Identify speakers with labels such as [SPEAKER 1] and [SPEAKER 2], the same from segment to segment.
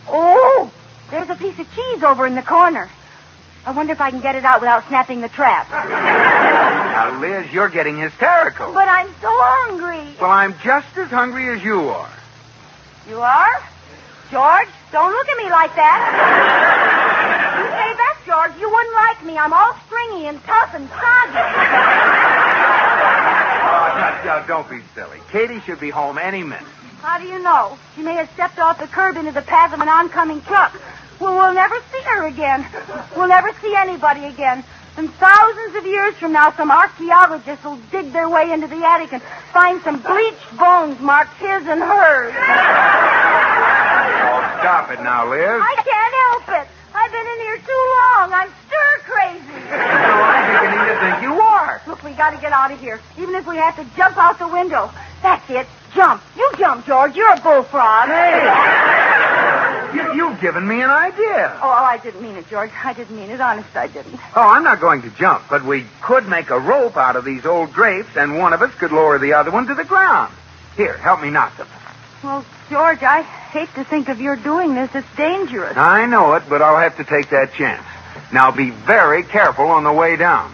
[SPEAKER 1] Oh, there's a piece of cheese over in the corner. I wonder if I can get it out without snapping the trap.
[SPEAKER 2] Now, Liz, you're getting hysterical.
[SPEAKER 1] But I'm so hungry.
[SPEAKER 2] Well, I'm just as hungry as you are.
[SPEAKER 1] You are? George, don't look at me like that. You say that, George. You wouldn't like me. I'm all stringy and tough and soggy.
[SPEAKER 2] Oh, don't be silly. Katie should be home any minute.
[SPEAKER 1] How do you know? She may have stepped off the curb into the path of an oncoming truck. Well, we'll never see her again. We'll never see anybody again. And thousands of years from now, some archaeologists will dig their way into the attic and find some bleached bones marked his and hers.
[SPEAKER 2] Oh, stop it now, Liz.
[SPEAKER 1] I can't help it. I've been in here too long. I'm stir-crazy.
[SPEAKER 2] No, I'm beginning to think you are.
[SPEAKER 1] Look, we got to get out of here, even if we have to jump out the window. That's it. Jump. You jump, George. You're a bullfrog.
[SPEAKER 2] Hey! You've given me an idea.
[SPEAKER 1] Oh, I didn't mean it, George. I didn't mean it. Honest, I didn't.
[SPEAKER 2] Oh, I'm not going to jump, but we could make a rope out of these old drapes, and one of us could lower the other one to the ground. Here, help me knot them.
[SPEAKER 1] Well, George, I hate to think of your doing this. It's dangerous.
[SPEAKER 2] I know it, but I'll have to take that chance. Now, be very careful on the way down.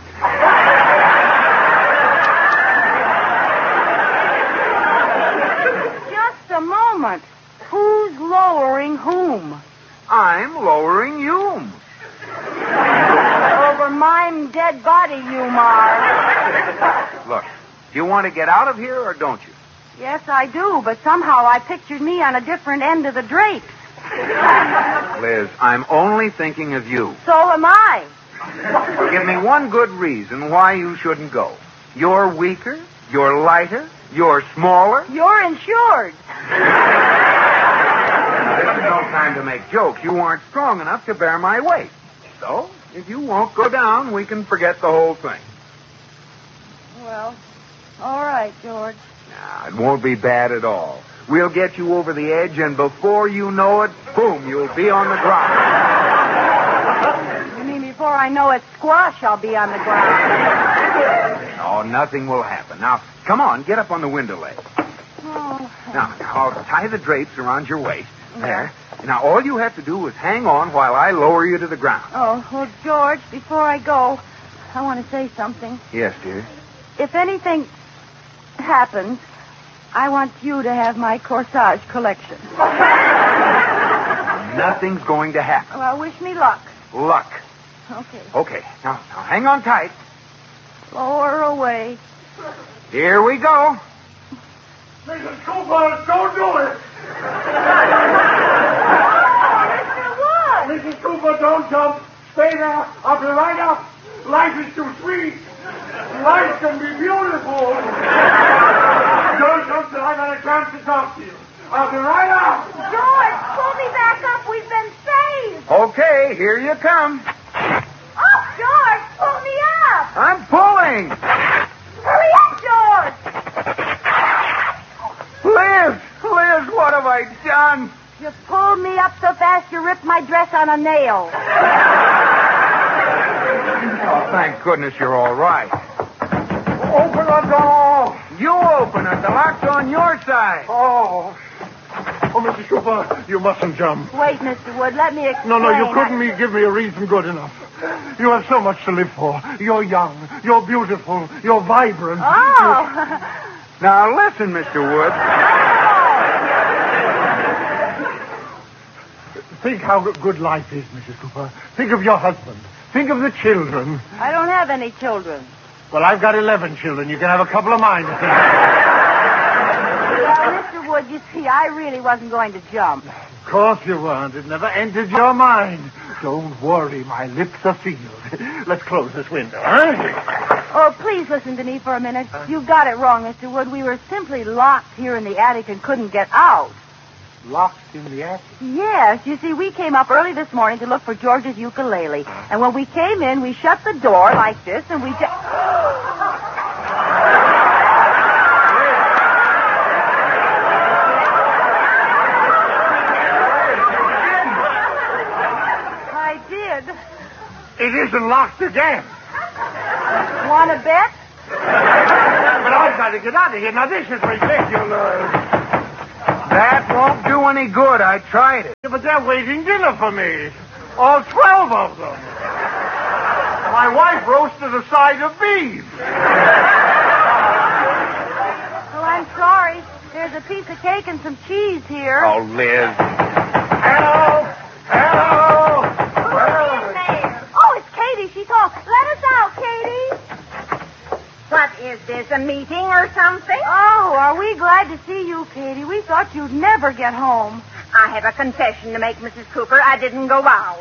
[SPEAKER 1] Just a moment. Who's lowering whom?
[SPEAKER 2] I'm lowering you.
[SPEAKER 1] Over my dead body, you mar.
[SPEAKER 2] Look, do you want to get out of here or don't you?
[SPEAKER 1] Yes, I do, but somehow I pictured me on a different end of the drapes.
[SPEAKER 2] Liz, I'm only thinking of you.
[SPEAKER 1] So am I.
[SPEAKER 2] Well, give me one good reason why you shouldn't go. You're weaker, you're lighter, you're smaller.
[SPEAKER 1] You're insured.
[SPEAKER 2] This is no time to make jokes. You aren't strong enough to bear my weight. So, if you won't go down, we can forget the whole thing.
[SPEAKER 1] Well, all right, George.
[SPEAKER 2] Nah, it won't be bad at all. We'll get you over the edge, and before you know it, boom, you'll be on the ground.
[SPEAKER 1] You mean before I know it, squash, I'll be on the ground.
[SPEAKER 2] Oh, nothing will happen. Now, come on, get up on the window ledge.
[SPEAKER 1] Oh.
[SPEAKER 2] Now, I'll tie the drapes around your waist. There. Now, all you have to do is hang on while I lower you to the ground.
[SPEAKER 1] Oh, well, George, before I go, I want to say something.
[SPEAKER 2] Yes, dear.
[SPEAKER 1] If anything happens, I want you to have my corsage collection.
[SPEAKER 2] Nothing's going to happen.
[SPEAKER 1] Well, wish me luck.
[SPEAKER 2] Luck.
[SPEAKER 1] Okay.
[SPEAKER 2] Okay. Now hang on tight.
[SPEAKER 1] Lower away.
[SPEAKER 2] Here we go.
[SPEAKER 3] Mrs. Cooper, don't do it.
[SPEAKER 1] Mr. Wood!
[SPEAKER 3] Mrs. Cooper, don't jump. Stay there. I'll be right up. Life is too sweet. Life can be beautiful. Don't jump till I got a chance to talk to you. I'll be right up.
[SPEAKER 1] George, pull me back up. We've been saved.
[SPEAKER 2] Okay, here you come.
[SPEAKER 1] Oh, George, pull me up.
[SPEAKER 2] I'm pulling.
[SPEAKER 1] Hurry up, George.
[SPEAKER 2] Liz, what have I done?
[SPEAKER 1] You pulled me up so fast you ripped my dress on a nail.
[SPEAKER 2] Oh, thank goodness you're all right.
[SPEAKER 3] Open the door.
[SPEAKER 2] You open it. The lock's on your side.
[SPEAKER 3] Oh, Mrs. Cooper, you mustn't jump.
[SPEAKER 1] Wait, Mr. Wood, let me explain.
[SPEAKER 3] No, you couldn't give me a reason good enough. You have so much to live for. You're young. You're beautiful. You're vibrant.
[SPEAKER 1] Oh.
[SPEAKER 2] Now, listen, Mr. Wood.
[SPEAKER 3] Think how good life is, Mrs. Cooper. Think of your husband. Think of the children.
[SPEAKER 1] I don't have any children.
[SPEAKER 3] Well, I've got 11 children. You can have a couple of mine.
[SPEAKER 1] Well, Mr. Wood, you see, I really wasn't going to jump.
[SPEAKER 3] Of course you weren't. It never entered your mind. Don't worry. My lips are sealed. Let's close this window, huh?
[SPEAKER 1] Oh, please listen to me for a minute. You got it wrong, Mr. Wood. We were simply locked here in the attic and couldn't get out.
[SPEAKER 3] Locked in the attic?
[SPEAKER 1] Yes. You see, we came up early this morning to look for George's ukulele. And when we came in, we shut the door like this, and we just... I did.
[SPEAKER 3] It isn't locked again.
[SPEAKER 1] Want to bet?
[SPEAKER 3] But I've got to get out of here. Now, this is ridiculous.
[SPEAKER 2] That won't do any good. I tried it.
[SPEAKER 3] Yeah, but they're waiting dinner for me. All 12 of them. My wife roasted a side of beef.
[SPEAKER 1] Well, I'm sorry. There's a piece of cake and some cheese here.
[SPEAKER 2] Oh, Liz.
[SPEAKER 3] Hello! Hello!
[SPEAKER 1] Who's in there? Oh, it's Katie. She called. Let us out, Katie.
[SPEAKER 4] What is this, a meeting or something?
[SPEAKER 1] Oh, are we glad to see you, Katie. We thought you'd never get home.
[SPEAKER 4] I have a confession to make, Mrs. Cooper. I didn't go out.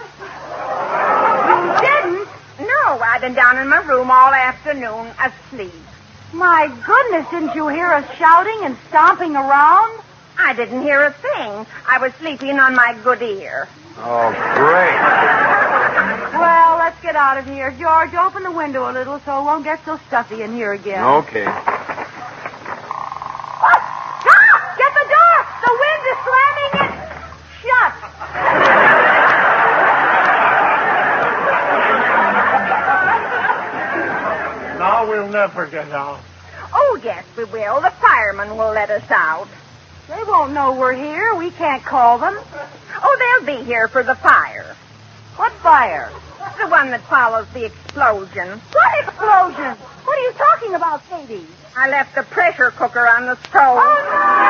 [SPEAKER 1] You didn't?
[SPEAKER 4] No, I've been down in my room all afternoon, asleep.
[SPEAKER 1] My goodness, didn't you hear us shouting and stomping around?
[SPEAKER 4] I didn't hear a thing. I was sleeping on my good ear.
[SPEAKER 2] Oh, great.
[SPEAKER 1] Well, let's get out of here. George, open the window a little so it won't get so stuffy in here again.
[SPEAKER 2] Okay.
[SPEAKER 1] What? Stop! Get the door! The wind is slamming it shut.
[SPEAKER 3] Now we'll never get out.
[SPEAKER 4] Oh, yes, we will. The firemen will let us out.
[SPEAKER 1] They won't know we're here. We can't call them.
[SPEAKER 4] Oh, they'll be here for the fire.
[SPEAKER 1] What fire?
[SPEAKER 4] The one that follows the explosion.
[SPEAKER 1] What explosion? What are you talking about, Katie?
[SPEAKER 4] I left the pressure cooker on the stove.
[SPEAKER 1] Oh, no!